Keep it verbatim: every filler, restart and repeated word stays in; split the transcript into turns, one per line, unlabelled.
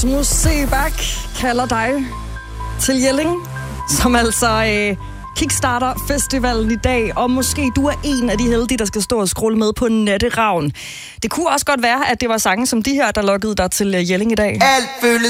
Rasmus Seebach kalder dig til Jelling, som altså øh, kickstarter festivalen i dag, og måske du er en af de heldige, der skal stå og scrolle med på Natteravn. Det kunne også godt være, at det var sange som de her, der lokkede dig til Jelling i dag.
Alt føles